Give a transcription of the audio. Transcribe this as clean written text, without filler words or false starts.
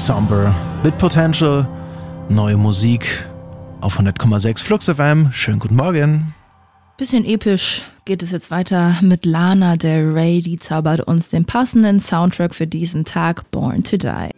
Somber mit Potential. Neue Musik auf 100,6 Flux FM. Schönen guten Morgen. Bisschen episch geht es jetzt weiter mit Lana Del Rey. Die zaubert uns den passenden Soundtrack für diesen Tag, Born to Die.